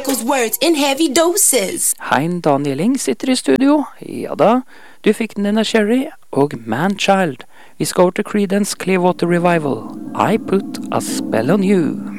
Michael's words in heavy doses. Hein Danieling sitter i studio. Ja da, du fikk Nina Cherry og Man-Child. Vi skal over til Creedence Clearwater Revival. I Put a Spell on You.